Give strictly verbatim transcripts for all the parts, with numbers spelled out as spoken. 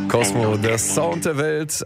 Cosmo, der Sound der Welt.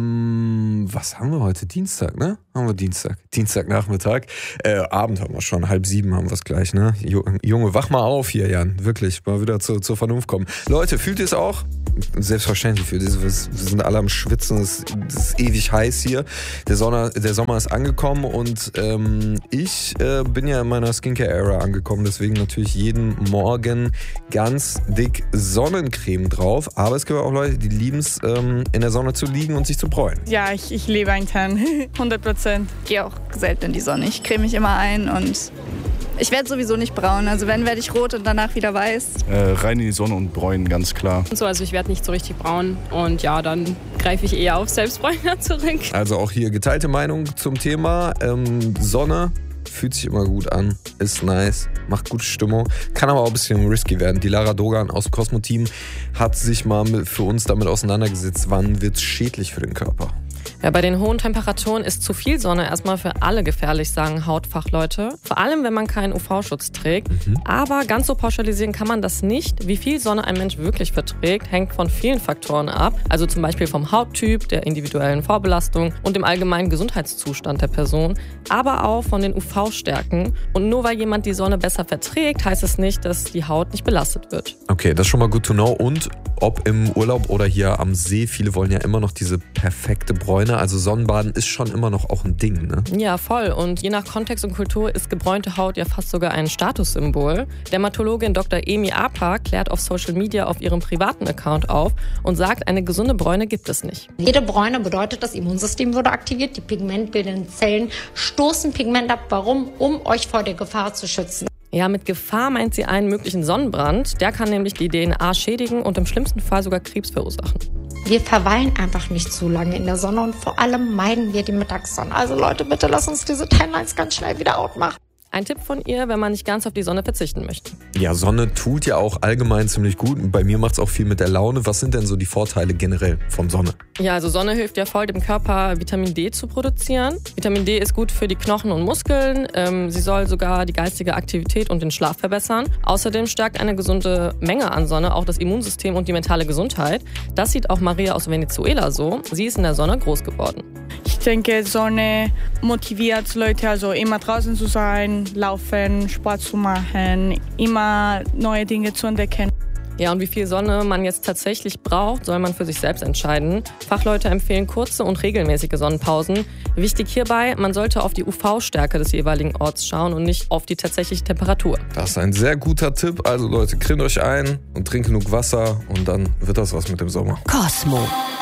Ähm, was haben wir heute? Dienstag, ne? Haben wir Dienstag. Dienstagnachmittag. Äh, Abend haben wir schon. Halb sieben haben wir es gleich, ne? Junge, wach mal auf hier, Jan. Wirklich, mal wieder zu, zur Vernunft kommen. Leute, fühlt ihr es auch? Selbstverständlich fühlt ihr es. Wir sind alle am Schwitzen. Es ist ewig heiß hier. Der, Sonne, der Sommer ist angekommen und ähm, ich äh, bin ja in meiner Skincare-Era angekommen. Deswegen natürlich jeden Morgen ganz dick Sonnencreme drauf. Aber es gibt auch Leute, die lieben es, ähm, in der Sonne zu liegen und sich zu bräunen. Ja, ich, ich liebe einen Tan. hundert Prozent. Ich gehe auch selten in die Sonne. Ich creme mich immer ein und ich werde sowieso nicht braun. Also wenn, werde ich rot und danach wieder weiß. Äh, rein in die Sonne und bräunen, ganz klar. So, also ich werde nicht so richtig braun und ja, dann greife ich eher auf Selbstbräuner zurück. Also auch hier geteilte Meinung zum Thema ähm, Sonne. Fühlt sich immer gut an, ist nice, macht gute Stimmung, kann aber auch ein bisschen risky werden. Die Lara Dogan aus dem Cosmo-Team hat sich mal für uns damit auseinandergesetzt, wann wird es schädlich für den Körper. Ja, bei den hohen Temperaturen ist zu viel Sonne erstmal für alle gefährlich, sagen Hautfachleute. Vor allem, wenn man keinen U V-Schutz trägt. Mhm. Aber ganz so pauschalisieren kann man das nicht. Wie viel Sonne ein Mensch wirklich verträgt, hängt von vielen Faktoren ab. Also zum Beispiel vom Hauttyp, der individuellen Vorbelastung und dem allgemeinen Gesundheitszustand der Person. Aber auch von den U V-Stärken. Und nur weil jemand die Sonne besser verträgt, heißt es nicht, dass die Haut nicht belastet wird. Okay, das ist schon mal good to know. Und ob im Urlaub oder hier am See, viele wollen ja immer noch diese perfekte Bräune. Also Sonnenbaden ist schon immer noch auch ein Ding, ne? Ja, voll. Und je nach Kontext und Kultur ist gebräunte Haut ja fast sogar ein Statussymbol. Dermatologin Doktor Emi Apa klärt auf Social Media auf ihrem privaten Account auf und sagt, eine gesunde Bräune gibt es nicht. Jede Bräune bedeutet, das Immunsystem wurde aktiviert, die pigmentbildenden Zellen stoßen Pigment ab. Warum? Um euch vor der Gefahr zu schützen. Ja, mit Gefahr meint sie einen möglichen Sonnenbrand. Der kann nämlich die D N A schädigen und im schlimmsten Fall sogar Krebs verursachen. Wir verweilen einfach nicht zu lange in der Sonne und vor allem meiden wir die Mittagssonne. Also Leute, bitte lasst uns diese Timelines ganz schnell wieder out machen. Ein Tipp von ihr, wenn man nicht ganz auf die Sonne verzichten möchte. Ja, Sonne tut ja auch allgemein ziemlich gut. Bei mir macht es auch viel mit der Laune. Was sind denn so die Vorteile generell von Sonne? Ja, also Sonne hilft ja voll, dem Körper Vitamin D zu produzieren. Vitamin D ist gut für die Knochen und Muskeln. Ähm, sie soll sogar die geistige Aktivität und den Schlaf verbessern. Außerdem stärkt eine gesunde Menge an Sonne auch das Immunsystem und die mentale Gesundheit. Das sieht auch Maria aus Venezuela so. Sie ist in der Sonne groß geworden. Ich denke, Sonne motiviert Leute, also immer draußen zu sein, laufen, Sport zu machen, immer neue Dinge zu entdecken. Ja, und wie viel Sonne man jetzt tatsächlich braucht, soll man für sich selbst entscheiden. Fachleute empfehlen kurze und regelmäßige Sonnenpausen. Wichtig hierbei, man sollte auf die U V-Stärke des jeweiligen Orts schauen und nicht auf die tatsächliche Temperatur. Das ist ein sehr guter Tipp. Also Leute, cremt euch ein und trinkt genug Wasser und dann wird das was mit dem Sommer. Cosmo.